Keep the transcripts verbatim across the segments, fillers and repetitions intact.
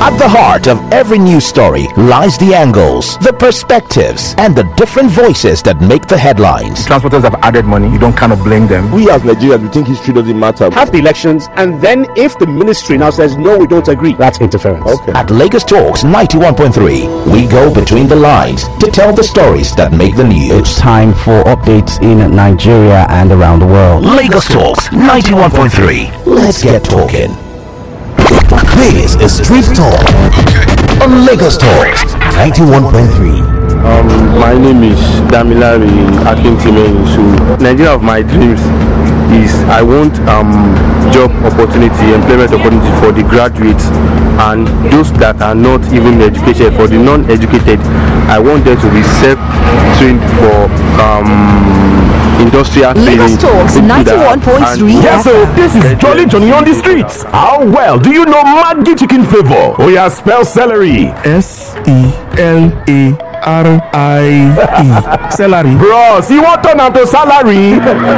At the heart of every news story lies the angles, the perspectives, and the different voices that make the headlines. Transporters have added money. You don't kind of blame them. We as Nigerians, we think history doesn't matter. Have the elections, and then if the ministry now says, no, we don't agree, that's interference. Okay. At Lagos Talks ninety-one point three, we go between the lines to tell the stories that make the news. It's time for updates in Nigeria and around the world. Lagos Talks ninety-one point three. Let's get talking. This is Street Talk on Lagos Talks ninety-one point three. Um, my name is Damilari Akintime. So, Nigeria of my dreams is I want um, job opportunity, employment opportunity for the graduates and those that are not even educated. For the non-educated, I want them to be self-trained for um, industrial Lagos Talks ninety-one point three. Yes, so this is Jolly Johnny on the streets. How well do you know Maggi Chicken Flavor? Oh yeah, spell celery. S E L A R I E. Celery. Bros, you want to turn to salary?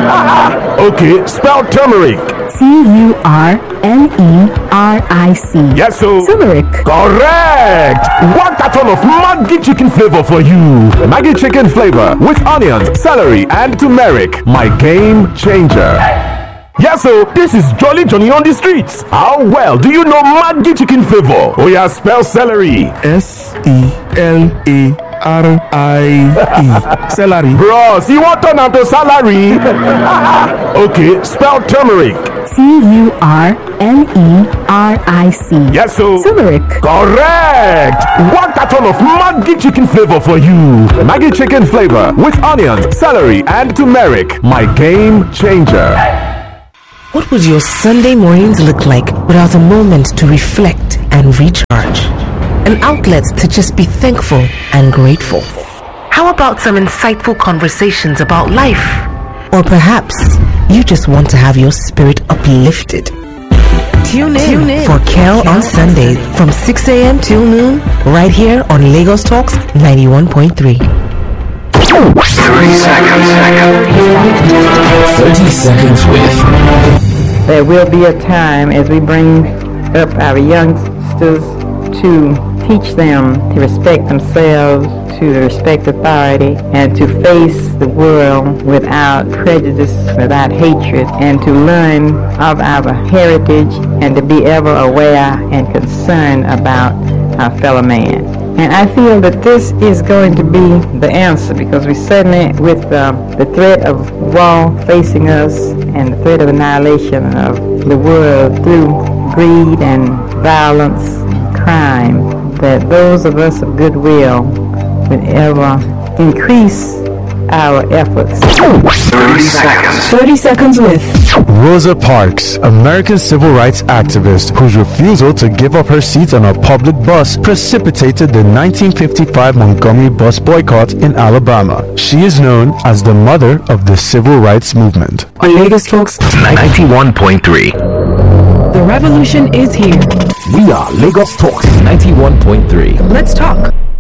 Okay, spell turmeric. T U R N E R I C. Yes, so turmeric. Correct. One carton of Maggi Chicken Flavor for you. Maggi Chicken Flavor with onions, celery, and turmeric. My game changer. Yes, so this is Jolly Johnny on the streets. How well do you know Maggi Chicken Flavor? Oh yeah, spell celery. S E L A R I E. Celery. Bros, you want to turn to salary? Okay, spell turmeric. T U R N E R I C. Yes, so turmeric. Correct. One carton of Maggi Chicken Flavor for you. Maggi Chicken Flavor with onions, celery, and turmeric. My game changer. What would your Sunday mornings look like without a moment to reflect and recharge? An outlet to just be thankful and grateful. How about some insightful conversations about life? Or perhaps you just want to have your spirit uplifted. Tune in, Tune in. for Kel on Sunday from six a.m. till noon, right here on Lagos Talks ninety-one point three. thirty seconds. thirty seconds with. There will be a time as we bring up our youngsters to teach them to respect themselves, to respect authority, and to face the world without prejudice, without hatred, and to learn of our heritage and to be ever aware and concerned about our fellow man. And I feel that this is going to be the answer, because we certainly, with uh, the threat of war facing us and the threat of annihilation of the world through greed and violence and crime, that those of us of goodwill would ever increase our efforts. thirty seconds. thirty seconds with Rosa Parks, American civil rights activist whose refusal to give up her seat on a public bus precipitated the nineteen fifty-five Montgomery bus boycott in Alabama. She is known as the mother of the civil rights movement. on Lagos Talks ninety-one point three. The revolution is here. We are Lagos Talks ninety-one point three. Let's talk.